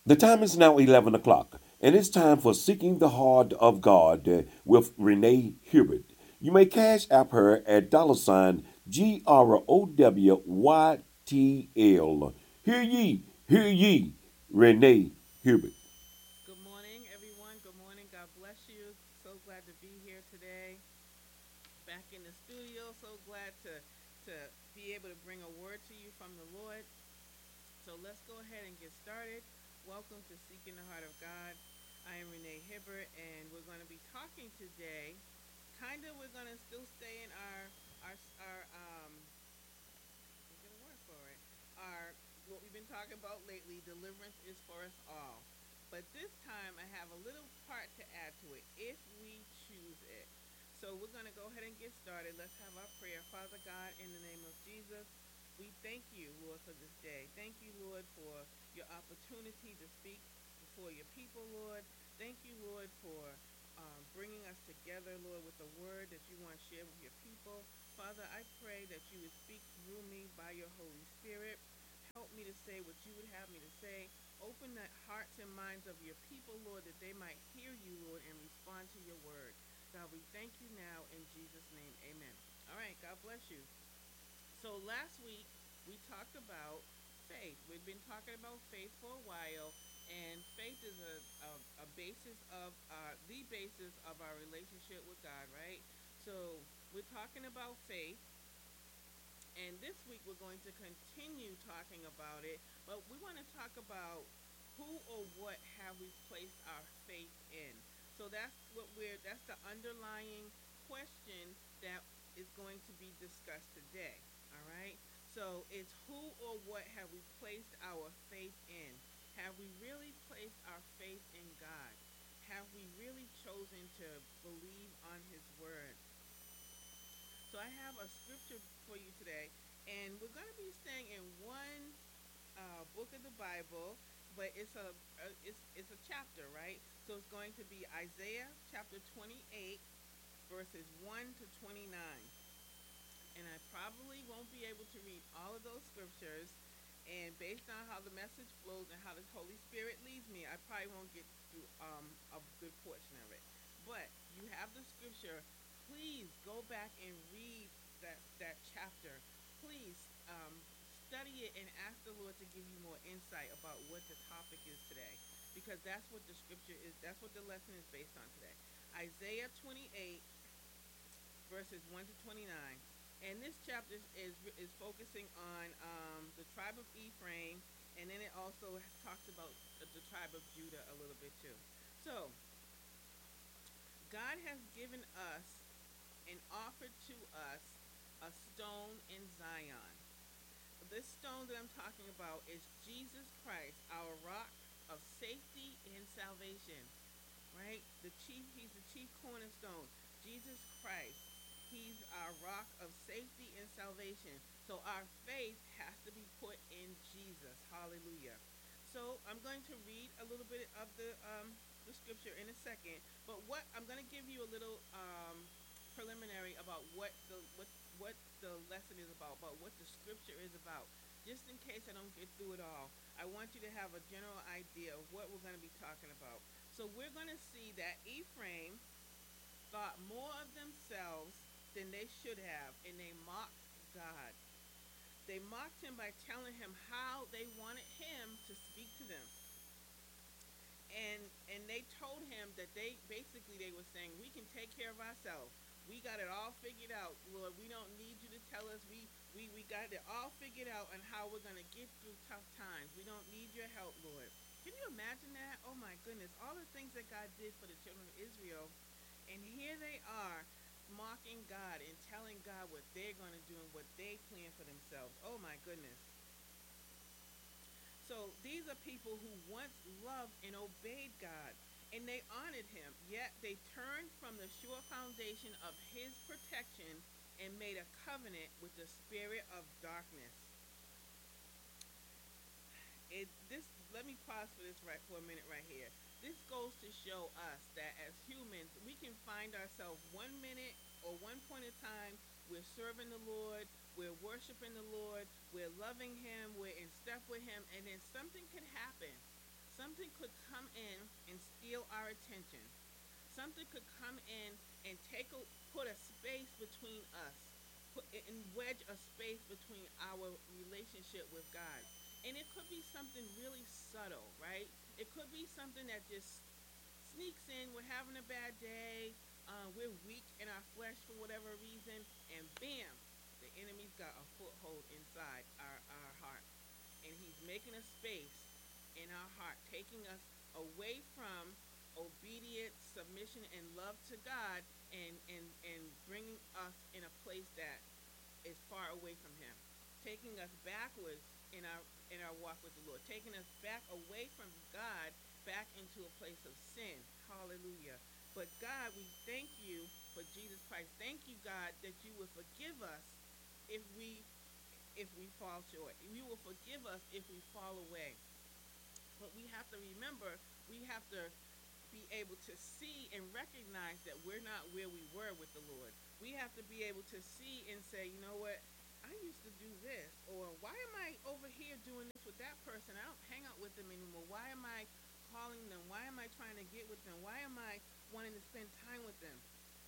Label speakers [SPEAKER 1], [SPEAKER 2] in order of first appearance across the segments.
[SPEAKER 1] The time is now 11 o'clock, and it's time for Seeking the Heart of God with Renee Hubert. You may cash app her at $GROWYTL. Hear ye, Renee Hubert.
[SPEAKER 2] Good morning, everyone. Good morning. God bless you. So glad to be here today. Back in the studio. So glad to be able to bring a word to you from the Lord. So let's go ahead and get started. Welcome to Seeking the Heart of God. I am Renee Hibbert, and we're going to be talking today. We're going to still stay in our we'll get a word for it. Our what we've been talking about lately, deliverance is for us all. But this time I have a little part to add to it if we choose it. So we're going to go ahead and get started. Let's have our prayer. Father God, in the name of Jesus, we thank you, Lord, for this day. Thank you, Lord, for your opportunity to speak before your people, Lord. Thank you, Lord, for bringing us together, Lord, with the word that you want to share with your people. Father, I pray that you would speak through me by your Holy Spirit. Help me to say what you would have me to say. Open the hearts and minds of your people, Lord, that they might hear you, Lord, and respond to your word. God, we thank you now in Jesus' name. Amen. All right, God bless you. So last week we talked about faith. We've been talking about faith for a while, and faith is a basis of the basis of our relationship with God, right? So we're talking about faith, and this week we're going to continue talking about it, but we want to talk about who or what have we placed our faith in. So that's the underlying question that is going to be discussed today. All right? So it's who or what have we placed our faith in? Have we really placed our faith in God? Have we really chosen to believe on his word? So I have a scripture for you today, and we're going to be staying in one book of the Bible, but it's a chapter, right? So it's going to be Isaiah chapter 28, verses 1 to 29, and I probably won't be able to read all of those scriptures. And based on how the message flows and how the Holy Spirit leads me, I probably won't get through a good portion of it. But you have the scripture. Please go back and read that chapter. Please study it and ask the Lord to give you more insight about what the topic is today, because that's what the scripture is. That's what the lesson is based on today. Isaiah 28, verses 1 to 29. And this chapter is focusing on the tribe of Ephraim, and then it also talks about the tribe of Judah a little bit too. So, God has given us and offered to us a stone in Zion. This stone that I'm talking about is Jesus Christ, our rock of safety and salvation, right? He's the chief cornerstone. Jesus Christ, he's our rock of safety and salvation. So our faith has to be put in Jesus. Hallelujah. So I'm going to read a little bit of the scripture in a second, but what I'm going to give you a little preliminary about what the lesson is about what the scripture is about. Just in case I don't get through it all, I want you to have a general idea of what we're going to be talking about. So we're going to see that Ephraim thought more of themselves than they should have, and they mocked God. They mocked him by telling him how they wanted him to speak to them. And they told him that they were saying, we can take care of ourselves. We got it all figured out, Lord. We don't need you to tell us. We got it all figured out on how we're going to get through tough times. We don't need your help, Lord. Can you imagine that? Oh my goodness. All the things that God did for the children of Israel. And here they are mocking God and telling God what they're going to do and what they plan for themselves. Oh my goodness. So these are people who once loved and obeyed God, and they honored him, yet they turned from the sure foundation of his protection and made a covenant with the spirit of darkness. This Let me pause for this right for a minute right here. This goes to show us that as humans, we can find ourselves 1 minute or one point in time we're serving the Lord, we're worshiping the Lord, we're loving Him, we're in step with Him, and then something can happen. something could come in and steal our attention. Something could come in and put a space between us, and wedge a space between our relationship with God. And it could be something really subtle, right? It could be something that just sneaks in. We're having a bad day. We're weak in our flesh for whatever reason, and bam, the enemy's got a foothold inside our heart, and he's making a space in our heart, taking us away from obedience, submission, and love to God, and bringing us in a place that is far away from Him, taking us backwards in our walk with the Lord, taking us back away from God, back into a place of sin. Hallelujah. But God, we thank you for Jesus Christ. Thank you, God, that you will forgive us if we fall short. You will forgive us if we fall away. But we have to remember, we have to be able to see and recognize that we're not where we were with the Lord. We have to be able to see and say, you know what? I used to do this, or why am I over here doing this with that person? I don't hang out with them anymore. Why am I calling them? Why am I trying to get with them? Why am I wanting to spend time with them?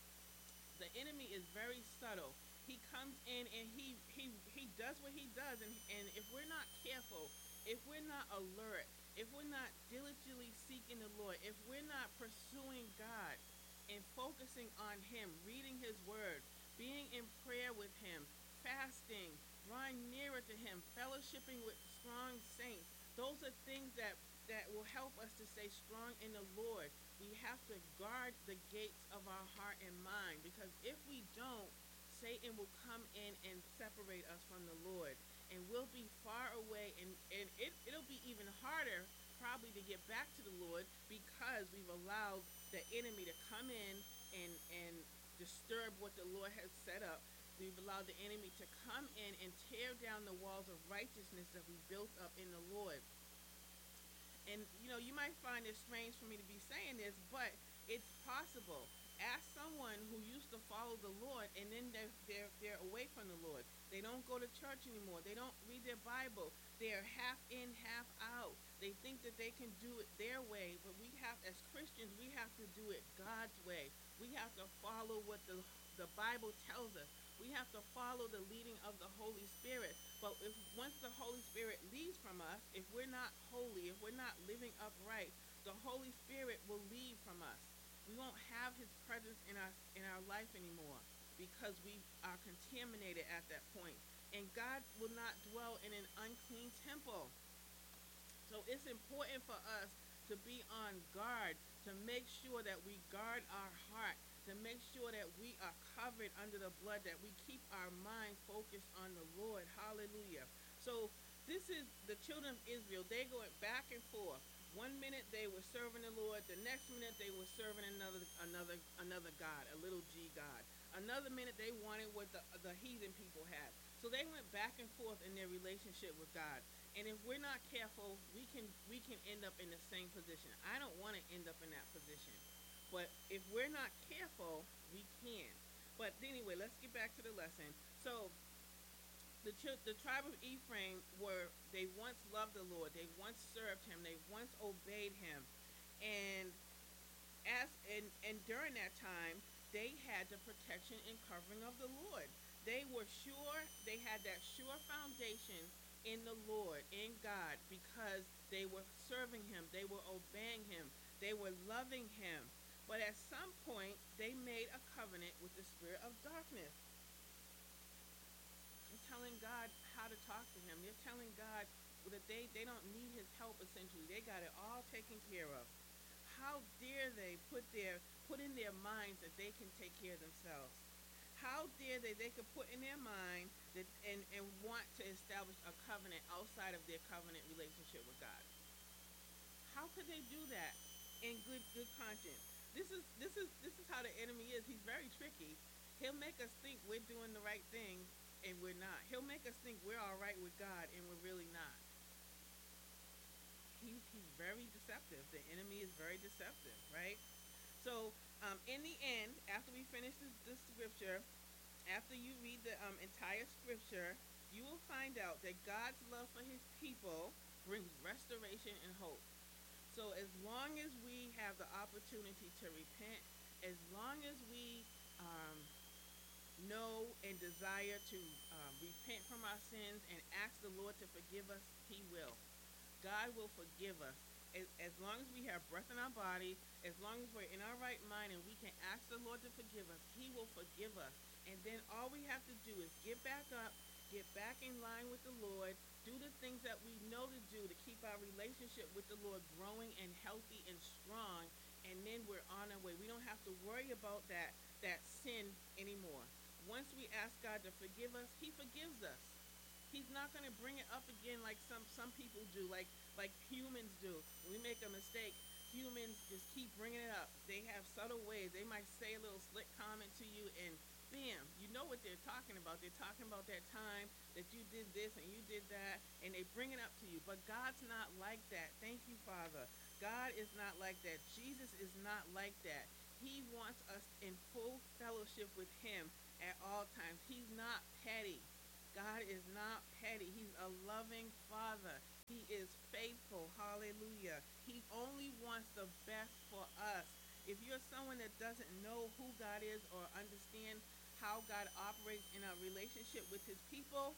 [SPEAKER 2] The enemy is very subtle. He comes in and he does what he does, and if we're not careful, if we're not alert, if we're not diligently seeking the Lord, if we're not pursuing God and focusing on Him, reading His Word, being in prayer with Him, fasting, drawing nearer to Him, fellowshipping with strong saints, those are things that will help us to stay strong in the Lord. We have to guard the gates of our heart and mind, because if we don't, Satan will come in and separate us from the Lord, and we'll be far away, and it'll be even harder probably to get back to the Lord, because we've allowed the enemy to come in and disturb what the Lord has set up. We've allowed the enemy to come in and tear down the walls of righteousness that we built up in the Lord. And you might find it strange for me to be saying this, but it's possible. Ask someone who used to follow the Lord, and then they're away from the Lord. They don't go to church anymore. They don't read their Bible. They're half in, half out. They think that they can do it their way, but we have, as Christians, we have to do it God's way. We have to follow what the Bible tells us. We have to follow the leading of the Holy Spirit. But if once the Holy Spirit leaves from us, if we're not holy, if we're not living upright, the Holy Spirit will leave from us. We won't have His presence in our life anymore, because we are contaminated at that point. And God will not dwell in an unclean temple. So it's important for us to be on guard, to make sure that we guard our heart, to make sure that we are covered under the blood, that we keep our mind focused on the Lord. Hallelujah. So this is the children of Israel. They going back and forth. One minute they were serving the Lord, the next minute they were serving another god, a little g god. Another minute they wanted what the heathen people had. So they went back and forth in their relationship with God. And if we're not careful, we can end up in the same position. I don't want to end up in that position. But if we're not careful, we can. But anyway, let's get back to the lesson. So the tribe of Ephraim they once loved the Lord. They once served Him. They once obeyed Him. And and during that time, they had the protection and covering of the Lord. They were sure, they had that sure foundation in the Lord, in God, because they were serving Him, they were obeying Him, they were loving Him. But at some point, they made a covenant with the spirit of darkness. They're telling God how to talk to Him. They're telling God that they don't need His help, essentially. They got it all taken care of. How dare they put in their minds that they can take care of themselves? How dare they could put in their mind that and want to establish a covenant outside of their covenant relationship with God? How could they do that in good conscience? This is how the enemy is. He's very tricky. He'll make us think we're doing the right thing, and we're not. He'll make us think we're all right with God, and we're really not. He's very deceptive. The enemy is very deceptive, right? So in the end, after we finish this scripture, after you read the entire scripture, you will find out that God's love for His people brings restoration and hope. So as long as we have the opportunity to repent, as long as we um, know and desire to repent from our sins and ask the Lord to forgive us, He will. God will forgive us. As long as we have breath in our body, as long as we're in our right mind and we can ask the Lord to forgive us, He will forgive us. And then all we have to do is get back up, get back in line with the Lord, do the things that we know to do to keep our relationship with the Lord growing and healthy and strong. And then we're on our way. We don't have to worry about that sin anymore. Once we ask God to forgive us, He forgives us. He's not going to bring it up again like some people do, like humans do. When we make a mistake, humans just keep bringing it up. They have subtle ways. They might say a little slick comment to you, and bam, you know what they're talking about. They're talking about that time that you did this and you did that, and they bring it up to you. But God's not like that. Thank you, Father. God is not like that. Jesus is not like that. He wants us in full fellowship with Him at all times. He's not petty. God is not petty. He's a loving Father. He is faithful. Hallelujah. He only wants the best for us. If you're someone that doesn't know who God is or understand how God operates in a relationship with His people,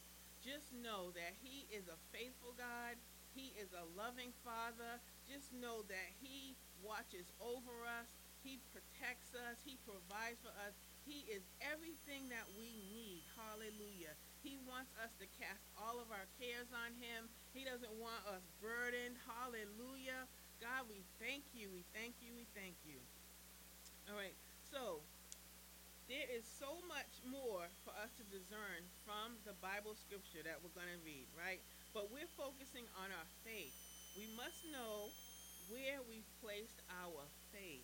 [SPEAKER 2] just know that He is a faithful God. He is a loving Father. Just know that He watches over us. He protects us. He provides for us. He is everything that we need. Hallelujah. He wants us to cast all of our cares on Him. He doesn't want us burdened. Hallelujah. God, we thank you. We thank you. We thank you. All right. So, there is so much more for us to discern from the Bible scripture that we're going to read, right? But we're focusing on our faith. We must know where we've placed our faith.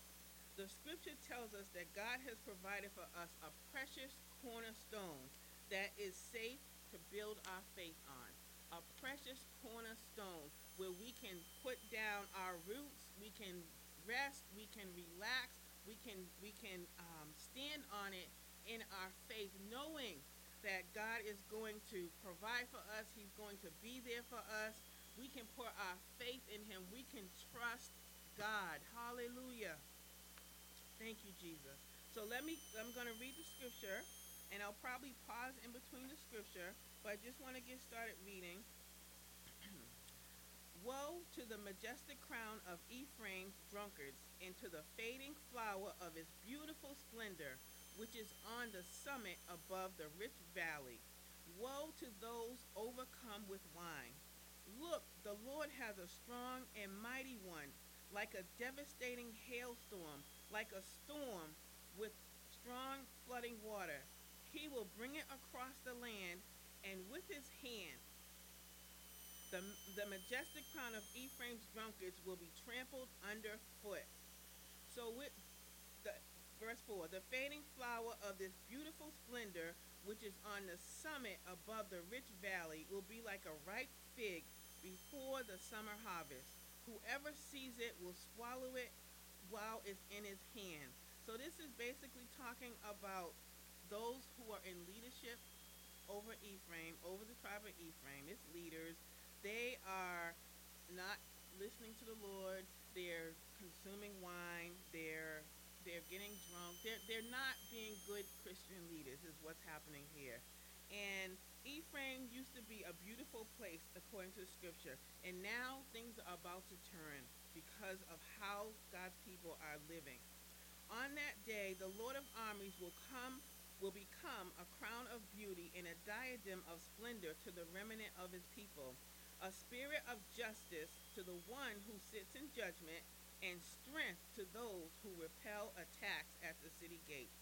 [SPEAKER 2] The scripture tells us that God has provided for us a precious cornerstone that is safe to build our faith on. A precious cornerstone where we can put down our roots, we can rest, we can relax, we can stand on it in our faith, knowing that God is going to provide for us. He's going to be there for us. We can put our faith in Him. We can trust God. Hallelujah. Thank you, Jesus. So I'm going to read the scripture, and I'll probably pause in between the scripture, but I just want to get started reading. Woe to the majestic crown of Ephraim's drunkards, and to the fading flower of its beautiful splendor, which is on the summit above the rich valley. Woe to those overcome with wine. Look, the Lord has a strong and mighty one, like a devastating hailstorm, like a storm with strong flooding water. He will bring it across the land, and with his hand the, the majestic crown of Ephraim's drunkards will be trampled underfoot. So with the verse 4, the fading flower of this beautiful splendor, which is on the summit above the rich valley, will be like a ripe fig before the summer harvest. Whoever sees it will swallow it while it's in his hand. So this is basically talking about those who are in leadership over Ephraim, over the tribe of Ephraim, its leaders. They are not listening to the Lord. They're consuming wine. They're getting drunk. They're not being good Christian leaders is what's happening here. And Ephraim used to be a beautiful place according to the scripture. And now things are about to turn because of how God's people are living. On that day, the Lord of armies will become a crown of beauty and a diadem of splendor to the remnant of his people, a spirit of justice to the one who sits in judgment, and strength to those who repel attacks at the city gates.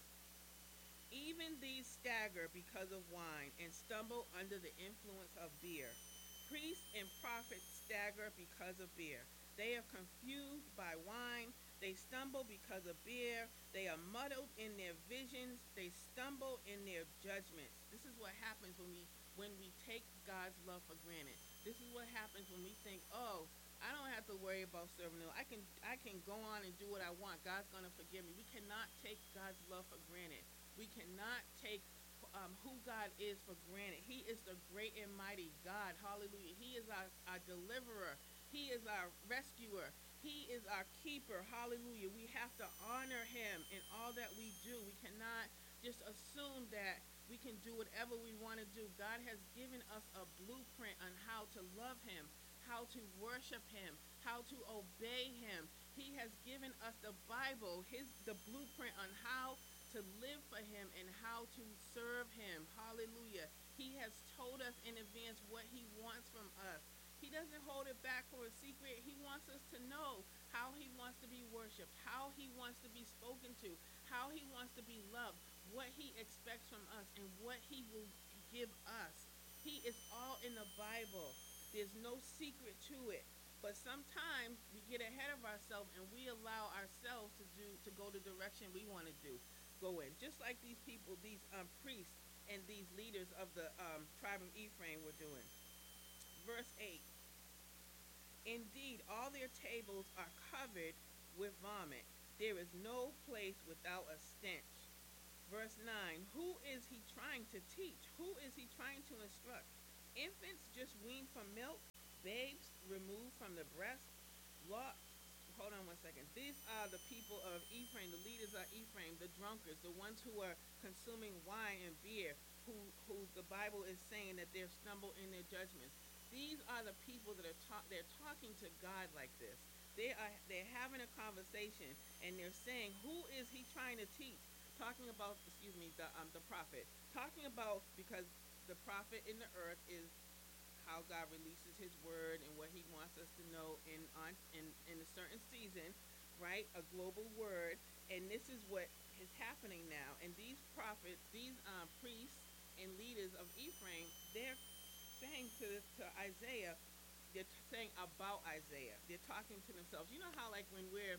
[SPEAKER 2] Even these stagger because of wine and stumble under the influence of beer. Priests and prophets stagger because of beer. They are confused by wine. They stumble because of beer. They are muddled in their visions. They stumble in their judgments. This is what happens when we take God's love for granted. This is what happens when we think, oh, I don't have to worry about serving the Lord. I can go on and do what I want. God's going to forgive me. We cannot take God's love for granted. We cannot take who God is for granted. He is the great and mighty God. Hallelujah. He is our deliverer. He is our rescuer. He is our keeper. Hallelujah. We have to honor him in all that we do. We cannot just assume that we can do whatever we want to do. God has given us a blueprint on how to love him, how to worship him, how to obey him. He has given us the Bible, the blueprint on how to live for him and how to serve him. Hallelujah. He has told us in advance what he wants from us. He doesn't hold it back for a secret. He wants us to know how he wants to be worshiped, how he wants to be spoken to, how he wants to be loved, what he expects from us, and what he will give us. He is all in the Bible. There's no secret to it. But sometimes we get ahead of ourselves and we allow ourselves to go the direction we want to go in. Just like these people, these priests and these leaders of the tribe of Ephraim were doing. Verse 8. Indeed, all their tables are covered with vomit. There is no place without a stench. Verse 9. Who is he trying to teach? Who is he trying to instruct? Infants just weaned from milk, babes removed from the breast. Law, hold on one second. These are the people of Ephraim, the leaders of Ephraim, the drunkards, the ones who are consuming wine and beer, who the Bible is saying that they're stumbled in their judgments. These are the people that they're talking to God like this. They're having a conversation and they're saying, who is he trying to teach? Talking about, the prophet. Talking about, because the prophet in the earth is how God releases his word and what he wants us to know in a certain season, right? A global word. And this is what is happening now. And these prophets, these priests and leaders of Ephraim, they're saying to Isaiah, they're saying about Isaiah. They're talking to themselves. You know how like when we're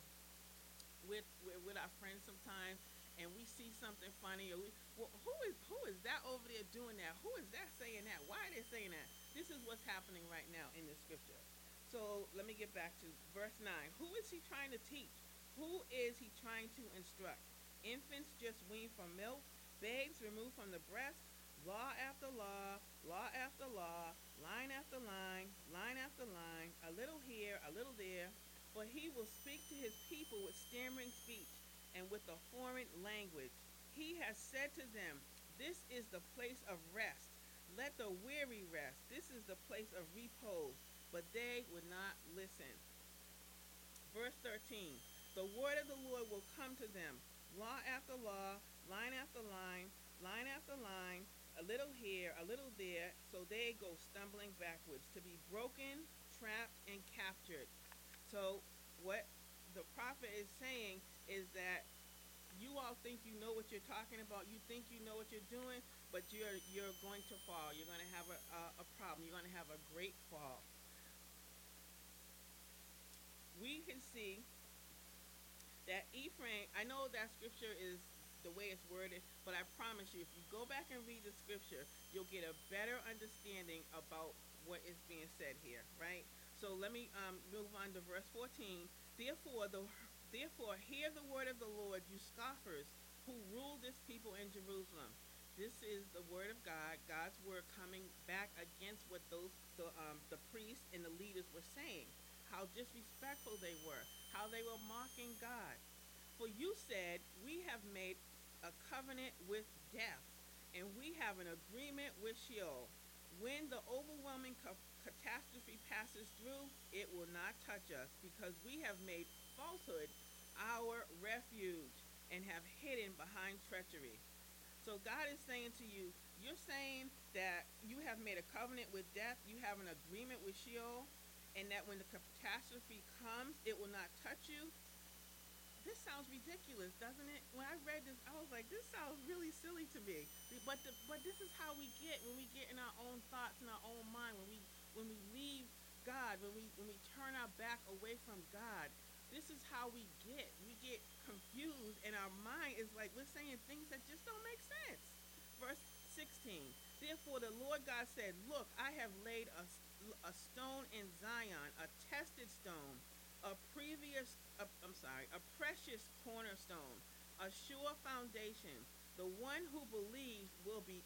[SPEAKER 2] with our friends sometimes and we see something funny, or who is that over there doing that? Who is that saying that? Why are they saying that? This is what's happening right now in the scripture. So let me get back to verse 9. Who is he trying to teach? Who is he trying to instruct? Infants just weaned from milk, babes removed from the breast, law after law, law after law, line after line, line after line, a little here, a little there. For he will speak to his people with stammering speech and with a foreign language. He has said to them, this is the place of rest. Let the weary rest. This is the place of repose. But they would not listen. Verse 13. The word of the Lord will come to them, law after law, line after line, line after line, a little here, a little there, so they go stumbling backwards, to be broken, trapped, and captured. So what the prophet is saying is that you all think you know what you're talking about. You think you know what you're doing, but you're going to fall. You're going to have a problem. You're going to have a great fall. We can see that Ephraim, I know that scripture is the way it's worded, but I promise you, if you go back and read the scripture, you'll get a better understanding about what is being said here, right? So let me move on to verse 14. Therefore, hear the word of the Lord, you scoffers who rule this people in Jerusalem. This is the word of God, God's word coming back against what the priests and the leaders were saying, how disrespectful they were, how they were mocking God. For you said, we have made a covenant with death, and we have an agreement with Sheol. When the overwhelming catastrophe passes through, it will not touch us, because we have made falsehood our refuge and have hidden behind treachery. So God is saying to you, you're saying that you have made a covenant with death, you have an agreement with Sheol, and that when the catastrophe comes, it will not touch you. This sounds ridiculous, doesn't it? When I read this, I was like, this sounds really silly to me. But this is how we get when we get in our own thoughts, in our own mind, when we leave God, when we turn our back away from God. This is how we get. We get confused, and our mind is like, we're saying things that just don't make sense. Verse 16. Therefore the Lord God said, look, I have laid a stone in Zion, a tested stone, a precious cornerstone, a sure foundation. The one who believes will be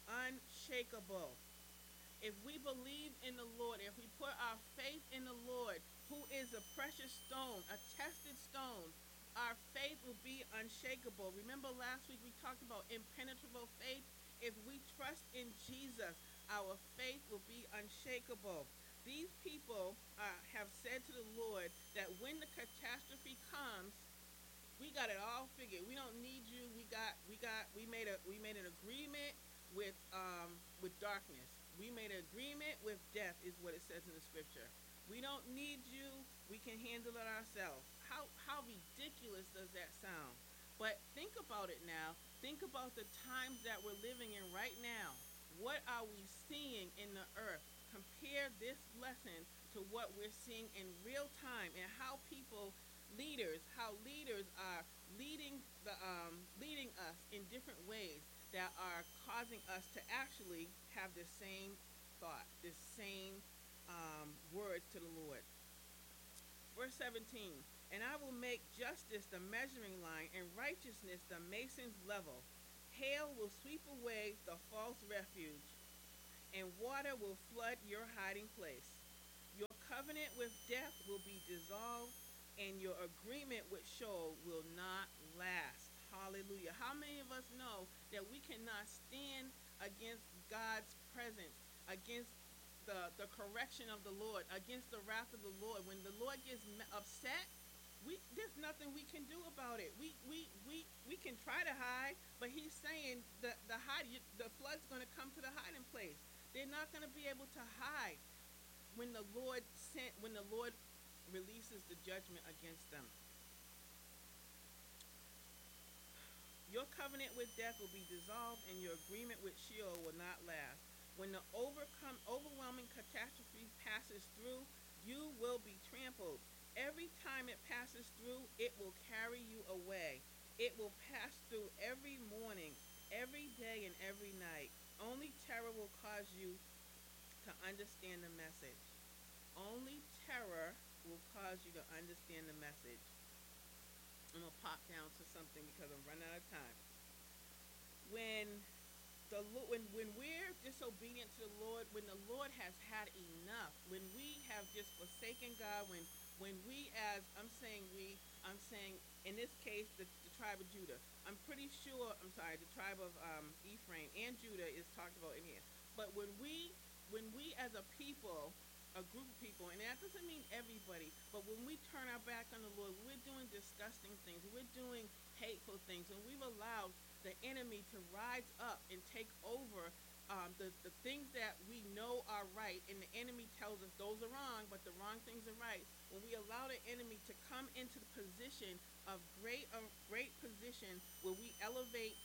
[SPEAKER 2] unshakable. If we believe in the Lord, if we put our faith in the Lord, who a precious stone, a tested stone, our faith will be unshakable. Remember last week we talked about impenetrable faith? If we trust in Jesus, our faith will be unshakable. These people have said to the Lord that when the catastrophe comes, we got it all figured. We don't need you. We made an agreement with darkness. We made an agreement with death, is what it says in the scripture. We don't need you. We can handle it ourselves. How ridiculous does that sound? But think about it now. Think about the times that we're living in right now. What are we seeing in the earth? Compare this lesson to what we're seeing in real time, and how leaders are leading us in different ways that are causing us to actually have the same thought, the same words to the Lord. Verse 17, and I will make justice the measuring line and righteousness the mason's level. Hail will sweep away the false refuge, and water will flood your hiding place. Your covenant with death will be dissolved, and your agreement with Sheol will not last. Hallelujah. How many of us know that we cannot stand against God's presence, against the correction of the Lord, against the wrath of the Lord? When the Lord gets upset, there's nothing we can do about it. We can try to hide, but he's saying that the flood's going to come to the hiding place. They're not going to be able to hide when the Lord releases the judgment against them. Your covenant with death will be dissolved, and your agreement with Sheol will not last. When the overwhelming catastrophe passes through, you will be trampled. Every time it passes through, it will carry you away. It will pass through every morning, every day, and every night. Only terror will cause you to understand the message. Only terror will cause you to understand the message. I'm going to pop down to something because I'm running out of time. When we're disobedient to the Lord, when the Lord has had enough, when we have just forsaken God, when we, as I'm saying in this case the tribe of Judah, the tribe of Ephraim and Judah is talked about in here. But when we as a people, a group of people, and that doesn't mean everybody, but when we turn our back on the Lord, we're doing disgusting things, we're doing hateful things, and we've allowed the enemy to rise up and take over the things that we know are right, and the enemy tells us those are wrong, but the wrong things are right. When we allow the enemy to come into the position of great position where we elevate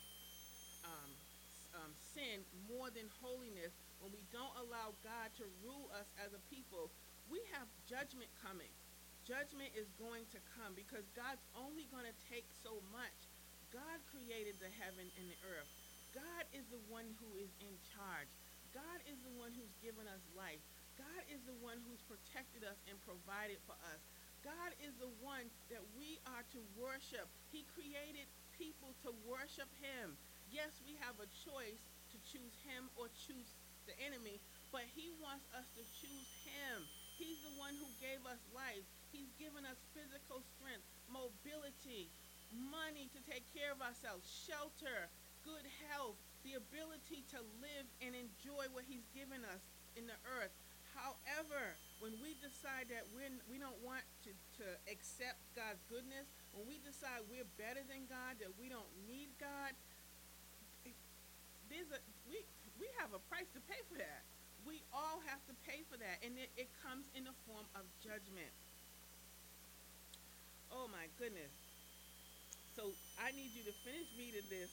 [SPEAKER 2] sin more than holiness, when we don't allow God to rule us as a people, we have judgment coming. Judgment is going to come because God's only going to take so much. God created the heaven and the earth. God is the one who is in charge. God is the one who's given us life. God is the one who's protected us and provided for us. God is the one that we are to worship. He created people to worship him. Yes, we have a choice to choose him or choose the enemy, but he wants us to choose him. He's the one who gave us life. He's given us physical strength, mobility, money to take care of ourselves, shelter, good health, the ability to live and enjoy what he's given us in the earth. However, when we decide that we don't want to accept God's goodness, when we decide we're better than God, that we don't need God, we have a price to pay for that. We all have to pay for that, and it comes in the form of judgment. Oh my goodness! So I need you to finish reading this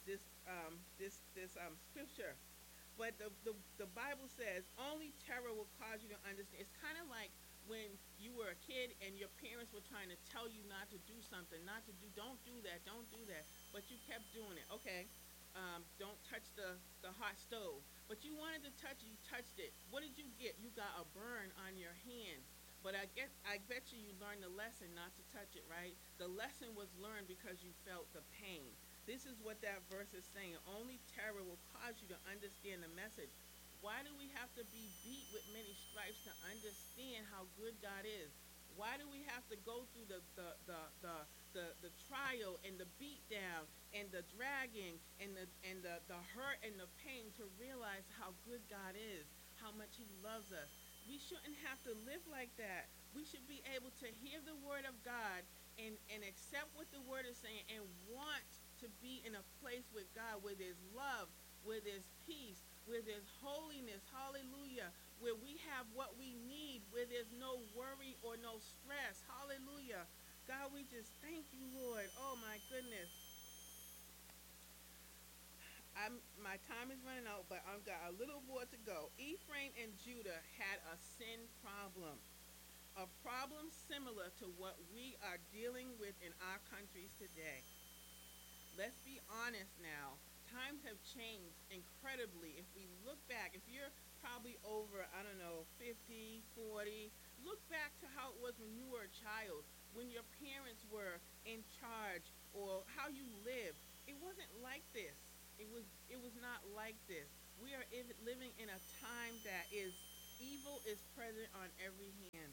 [SPEAKER 2] scripture. But the Bible says only terror will cause you to understand. It's kind of like when you were a kid and your parents were trying to tell you not to do something, don't do that, but you kept doing it. Okay, don't touch the hot stove, but you wanted to touch it, you touched it. What did you get? You got a burn on your hand. But I bet you learned the lesson not to touch it, right? The lesson was learned because you felt the pain. This is what that verse is saying. Only terror will cause you to understand the message. Why do we have to be beat with many stripes to understand how good God is? Why do we have to go through the trial and the beat down and the dragging and the hurt and the pain to realize how good God is, how much He loves us? We shouldn't have to live like that. We should be able to hear the word of God and accept what the word is saying and want to be in a place with God where there's love, where there's peace, where there's holiness, hallelujah, where we have what we need, where there's no worry or no stress, hallelujah. God, we just thank you, Lord. Oh my goodness. My time is running out, but I've got a little more to go. Ephraim and Judah had a sin problem, a problem similar to what we are dealing with in our countries today. Let's be honest now. Times have changed incredibly. If we look back, if you're probably over, I don't know, 50, 40, look back to how it was when you were a child, when your parents were in charge, or how you lived. It wasn't like this. It was not like this. We are living in a time that is evil is present on every hand.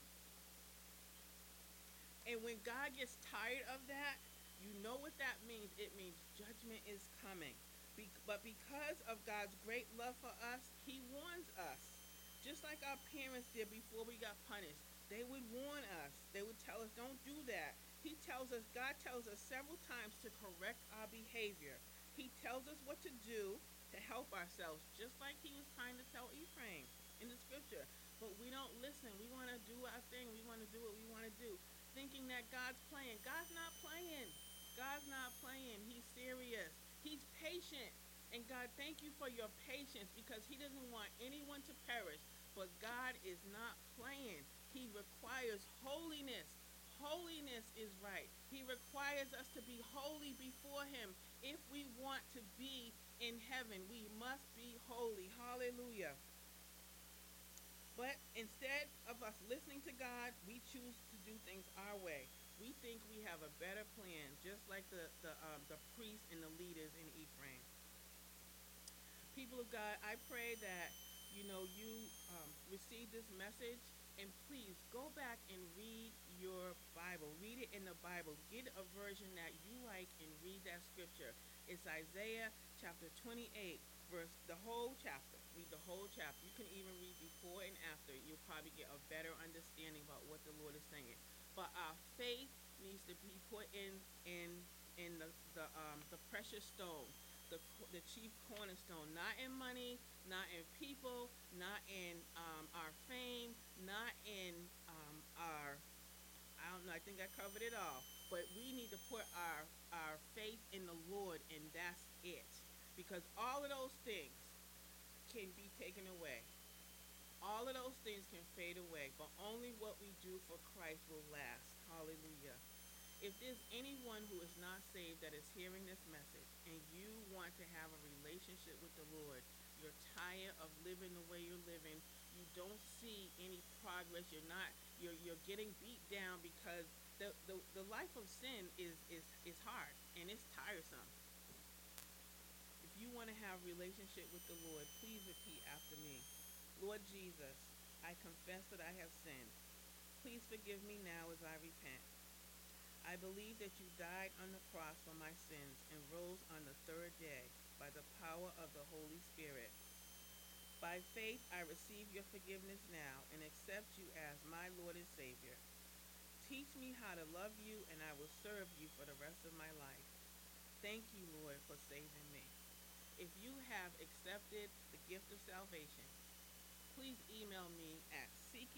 [SPEAKER 2] And when God gets tired of that, you know what that means. It means judgment is coming. But because of God's great love for us, He warns us. Just like our parents did before we got punished. They would warn us. They would tell us, don't do that. God tells us several times to correct our behavior. He tells us what to do to help ourselves, just like He was trying to tell Ephraim in the scripture. But we don't listen. We want to do our thing. We want to do what we want to do, thinking that God's playing. God's not playing. God's not playing. He's serious. He's patient. And God, thank you for your patience, because He doesn't want anyone to perish. But God is not playing. He requires holiness. Holiness is right. He requires us to be holy before Him. If we want to be in heaven, we must be holy. Hallelujah. But instead of us listening to God, we choose to do things our way. We think we have a better plan, just like the priests and the leaders in Ephraim. People of God, I pray that you receive this message, and please go back and read your Bible. Read it in the Bible. Get a version that you like and read that scripture. It's Isaiah chapter 28, the whole chapter. Read the whole chapter. You can even read before and after. You'll probably get a better understanding about what the Lord is saying. But our faith needs to be put in the precious stone, the chief cornerstone, not in money, not in people, not in our fame, not in our, I don't know, I think I covered it all. But we need to put our faith in the Lord, and that's it. Because all of those things can be taken away. All of those things can fade away, but only what we do for Christ will last. Hallelujah. If there's anyone who is not saved that is hearing this message, and you want to have a relationship with the Lord, you're tired of living the way you're living, you don't see any progress, you're getting beat down, because the life of sin is hard and it's tiresome. If you want to have a relationship with the Lord, please repeat after me. Lord Jesus, I confess that I have sinned. Please forgive me now as I repent. I believe that you died on the cross for my sins and rose on the third day by the power of the Holy Spirit. By faith, I receive your forgiveness now and accept you as my Lord and Savior. Teach me how to love you, and I will serve you for the rest of my life. Thank you, Lord, for saving me. If you have accepted the gift of salvation, please email me at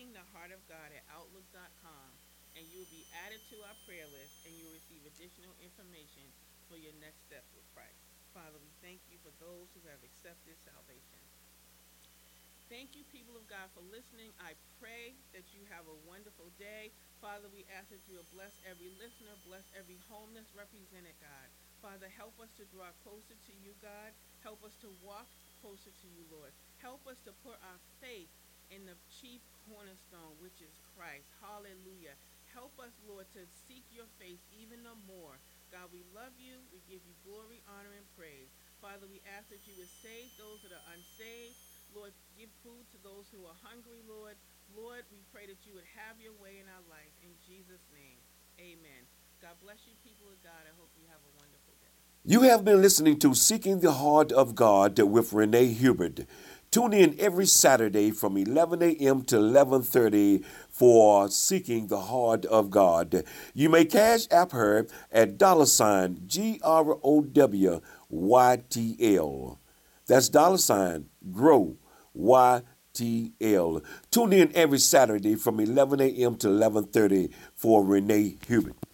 [SPEAKER 2] seekingtheheartofgod@outlook.com, and you will be added to our prayer list, and you'll receive additional information for your next steps with Christ. Father, we thank you for those who have accepted salvation. Thank you, people of God, for listening. I pray that you have a wonderful day. Father, we ask that you will bless every listener, bless every home that's represented, God. Father, help us to draw closer to you, God. Help us to walk closer to you, Lord. Help us to put our faith in the chief cornerstone, which is Christ. Hallelujah. Help us, Lord, to seek your face even the more. God, we love you. We give you glory, honor, and praise. Father, we ask that you would save those that are unsaved. Lord, give food to those who are hungry, Lord. Lord, we pray that you would have your way in our life. In Jesus' name, amen. God bless you, people of God. I hope you have a wonderful day.
[SPEAKER 1] You have been listening to Seeking the Heart of God with Renee Hubert. Tune in every Saturday from 11 a.m. to 11:30 for Seeking the Heart of God. You may cash app her at $GROWYTL. That's $GROW YTL. Tune in every Saturday from 11 a.m. to 11:30 for Renee Hubert.